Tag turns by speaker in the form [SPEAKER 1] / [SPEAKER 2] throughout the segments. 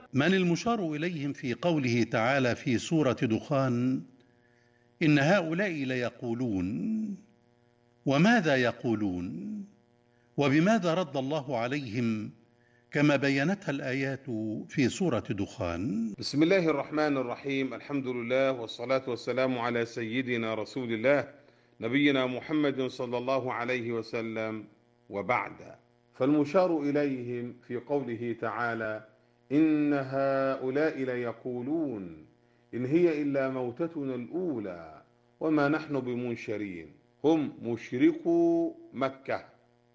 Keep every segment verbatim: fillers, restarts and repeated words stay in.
[SPEAKER 1] من المشار إليهم في قوله تعالى في سورة دخان: إن هؤلاء ليقولون؟ وماذا يقولون؟ وبماذا رد الله عليهم كما بينتها الآيات في سورة دخان؟
[SPEAKER 2] بسم الله الرحمن الرحيم. الحمد لله والصلاة والسلام على سيدنا رسول الله نبينا محمد صلى الله عليه وسلم، وبعد. فالمشار إليهم في قوله تعالى: إن هؤلاء ليقولون إن هي إلا موتتنا الأولى وما نحن بمنشرين، هم مشركو مكة،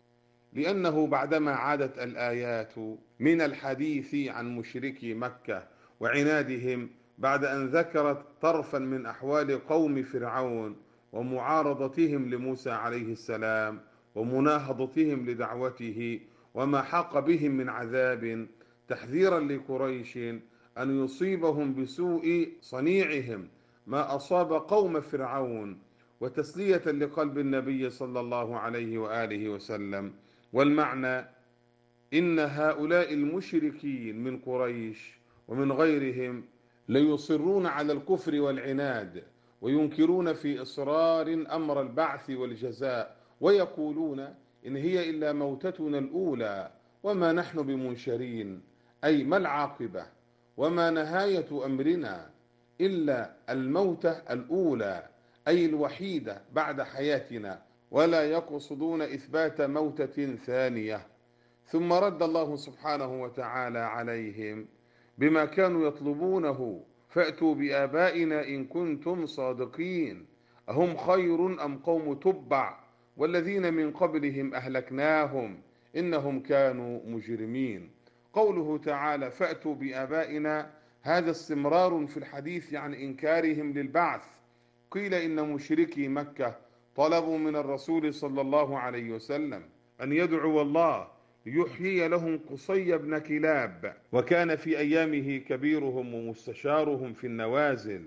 [SPEAKER 2] لأنه بعدما عادت الآيات من الحديث عن مشركي مكة وعنادهم بعد أن ذكرت طرفا من أحوال قوم فرعون ومعارضتهم لموسى عليه السلام ومناهضتهم لدعوته وما حاق بهم من عذاب، تحذيرا لقريش أن يصيبهم بسوء صنيعهم ما أصاب قوم فرعون، وتسلية لقلب النبي صلى الله عليه وآله وسلم. والمعنى: إن هؤلاء المشركين من قريش ومن غيرهم ليصرون على الكفر والعناد، وينكرون في إصرار أمر البعث والجزاء، ويقولون إن هي إلا موتتنا الأولى وما نحن بمنشرين، أي ما العاقبة وما نهاية أمرنا إلا الموتة الأولى، أي الوحيدة بعد حياتنا، ولا يقصدون إثبات موتة ثانية. ثم رد الله سبحانه وتعالى عليهم بما كانوا يطلبونه: فأتوا بآبائنا إن كنتم صادقين، أهم خير أم قوم تبع والذين من قبلهم أهلكناهم إنهم كانوا مجرمين. قوله تعالى: فأتوا بآبائنا، هذا استمرار في الحديث عن إنكارهم للبعث. قيل إن مشركي مكة طلبوا من الرسول صلى الله عليه وسلم أن يدعو الله ليحيي لهم قصي بن كلاب، وكان في أيامه كبيرهم ومستشارهم في النوازل،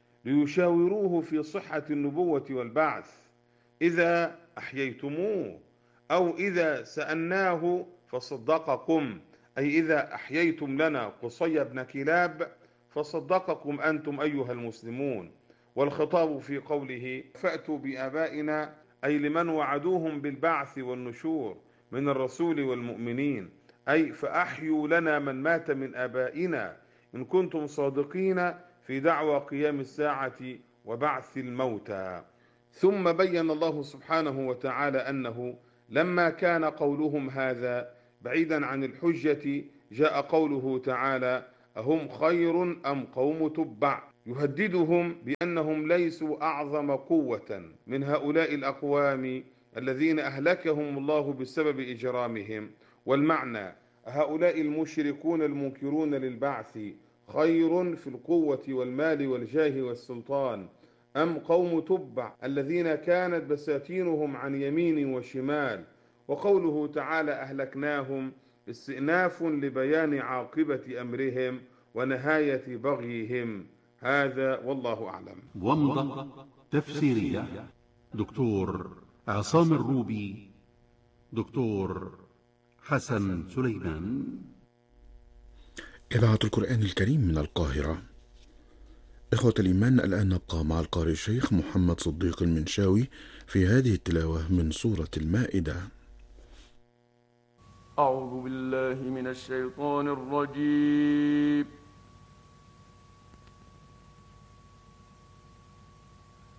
[SPEAKER 2] ليشاوروه في صحة النبوة والبعث إذا أحييتموه، أو إذا سألناه فصدقكم، أي إذا أحييتم لنا قصي بن كلاب فصدقكم أنتم أيها المسلمون. والخطاب في قوله فأتوا بآبائنا أي لمن وعدوهم بالبعث والنشور من الرسول والمؤمنين، أي فأحيوا لنا من مات من آبائنا إن كنتم صادقين في دعوى قيام الساعة وبعث الموتى. ثم بين الله سبحانه وتعالى أنه لما كان قولهم هذا بعيدا عن الحجة، جاء قوله تعالى: أهم خير أم قوم تبع، يهددهم بأنهم ليسوا أعظم قوة من هؤلاء الأقوام الذين أهلكهم الله بسبب إجرامهم. والمعنى: هؤلاء المشركون المنكرون للبعث خير في القوة والمال والجاه والسلطان أم قوم تبع الذين كانت بساتينهم عن يمين وشمال. وقوله تعالى أهلكناهم استئناف لبيان عاقبة أمرهم ونهاية بغيهم. هذا والله أعلم.
[SPEAKER 1] ومضة تفسيرية دكتور عصام الروبي، دكتور حسن سليمان.
[SPEAKER 3] إذاعة القرآن الكريم من القاهرة. إخوة الإيمان، الآن نبقى مع القارئ الشيخ محمد صديق المنشاوي في هذه التلاوة من سورة المائدة.
[SPEAKER 4] أعوذ بالله من الشيطان الرجيم.